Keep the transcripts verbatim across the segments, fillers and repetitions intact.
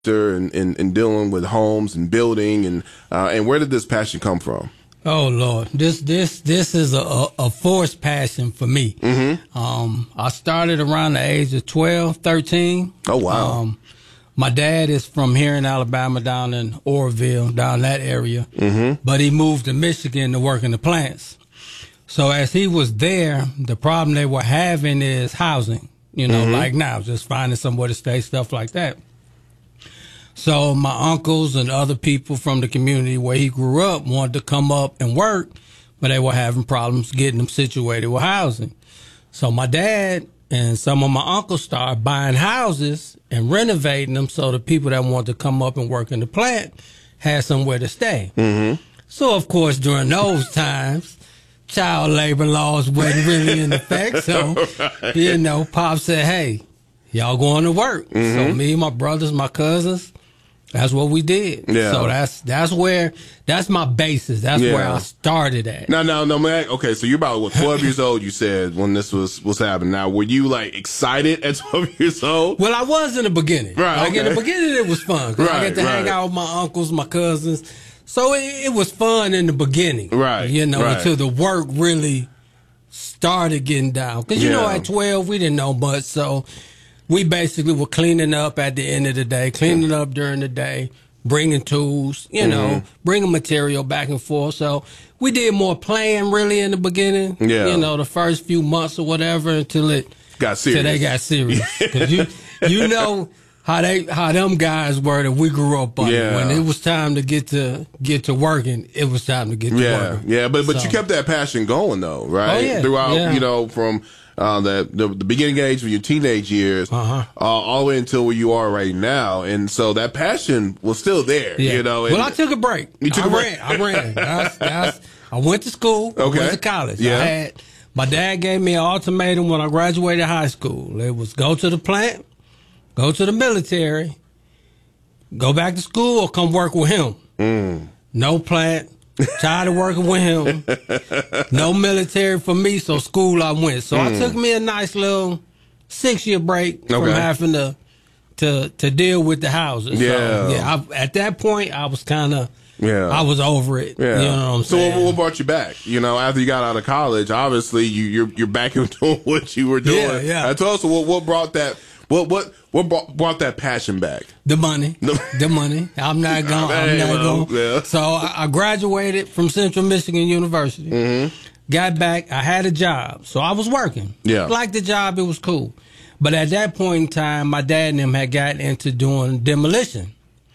and, and, and dealing with homes and building, and uh, and where did this passion come from? Oh Lord, this this this is a, a forced passion for me. Mm-hmm. Um, I started around the age of twelve, thirteen. Oh wow. Um, my dad is from here in Alabama, down in Oroville, down that area. Mm-hmm. But he moved to Michigan to work in the plants. So as he was there, the problem they were having is housing. You know, mm-hmm. like now, just finding somewhere to stay, stuff like that. So my uncles and other people from the community where he grew up wanted to come up and work, but they were having problems getting them situated with housing. So my dad and some of my uncles started buying houses and renovating them so the people that wanted to come up and work in the plant had somewhere to stay. Mm-hmm. So, of course, during those times, child labor laws wasn't really in effect. So, right. you know, Pop said, hey, y'all going to work. Mm-hmm. So me, my brothers, my cousins, that's what we did. Yeah. So that's that's where that's my basis. That's yeah. where I started at. No, no, no, man. Okay, so you're about what twelve years old. You said when this was was happening. Now, were you like excited at twelve years old? Well, I was in the beginning. Right. Like okay. in the beginning, it was fun. Cause right. I got to right. hang out with my uncles, my cousins. So it, it was fun in the beginning. Right. You know, right. until the work really started getting down. Because you yeah. know, at twelve, we didn't know much. So we basically were cleaning up at the end of the day, cleaning mm-hmm. up during the day. Bringing tools, you know, mm-hmm. bringing material back and forth. So we did more playing really in the beginning. Yeah. You know, the first few months or whatever until it got serious. Until they got serious. Because you, you know how they how them guys were that we grew up on. Yeah. When it was time to get to get to working, it was time to get to yeah. working. Yeah, but but so. you kept that passion going though, right? Oh, yeah. Throughout, yeah. you know, from Uh, the, the the beginning age of your teenage years, uh-huh. uh, all the way until where you are right now, and so that passion was still there. Yeah. You know. And well, I took a break. You took I a break. ran. I ran. That's, that's, I went to school. Okay. I went to college. Yeah. I had my dad gave me an ultimatum when I graduated high school. It was go to the plant, go to the military, go back to school, or come work with him. Mm. No plant. Tired of working with him. No military for me, so school I went. So mm. I took me a nice little six-year break okay. from having to to to deal with the houses. Yeah, so, yeah. I, at that point, I was kind of yeah. I was over it. Yeah. You know what I'm so saying? what, what brought you back? You know, after you got out of college, obviously you you're you're back into doing what you were doing. Yeah, yeah. I told us what what brought that. What what what brought, brought that passion back? The money, the money. I'm not going. I'm not well, going. Yeah. So I, I graduated from Central Michigan University. Mm-hmm. Got back. I had a job, so I was working. Yeah. Liked the job. It was cool. But at that point in time, my dad and them had gotten into doing demolition.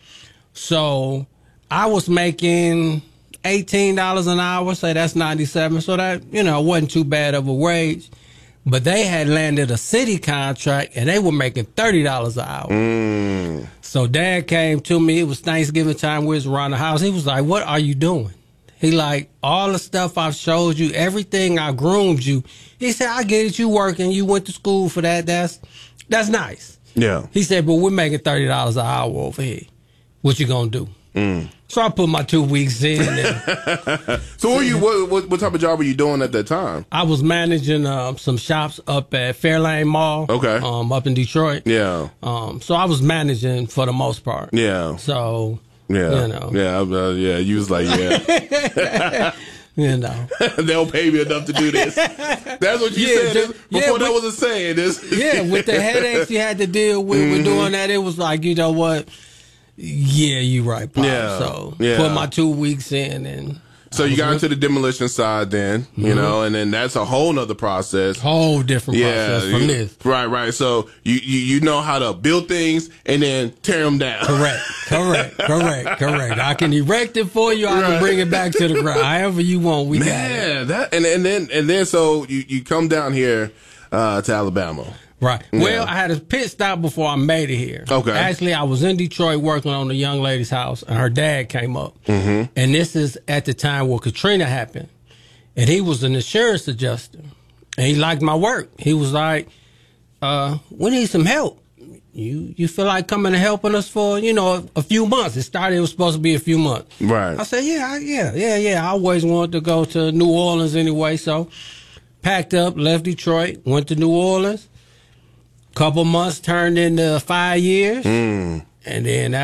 So I was making eighteen dollars an hour. Say that's ninety-seven. So that you know wasn't too bad of a wage. But they had landed a city contract, and they were making thirty dollars an hour. Mm. So Dad came to me. It was Thanksgiving time. We was around the house. He was like, what are you doing? He like, all the stuff I've showed you, everything I groomed you. He said, I get it. You working. You went to school for that. That's that's nice. Yeah. He said, but we're making thirty dollars an hour over here. What you going to do? Mm. So I put my two weeks in. And so what, were you, what, what what type of job were you doing at that time? I was managing uh, some shops up at Fairlane Mall. Okay. Um, up in Detroit. Yeah. Um, so I was managing for the most part. Yeah. So, yeah. you know. Yeah, uh, yeah. You was like, yeah. You know. They'll pay me enough to do this. That's what you yeah, said just, before yeah, that with, was a saying. This. Yeah, with the headaches you had to deal with mm-hmm. with doing that, it was like, you know what? Yeah, you right, Pop. Yeah, so yeah. put my two weeks in, and so you got into the demolition side, then mm-hmm. you know, and then that's a whole nother process, whole different yeah, process from you, this. Right, right. So you, you you know how to build things and then tear them down. Correct, correct, correct, correct. I can erect it for you. I right. can bring it back to the ground, however you want. We Man, got it. that and and then and then so you you come down here uh, to Alabama. Right. Yeah. Well, I had a pit stop before I made it here. Okay. Actually, I was in Detroit working on a young lady's house, and her dad came up. Mm-hmm. And this is at the time where Katrina happened. And he was an insurance adjuster. And he liked my work. He was like, uh, we need some help. You you feel like coming and helping us for, you know, a, a few months. It started, it was supposed to be a few months. Right. I said, yeah, I, yeah, yeah, yeah. I always wanted to go to New Orleans anyway. So packed up, left Detroit, went to New Orleans. Couple months turned into five years, mm. And then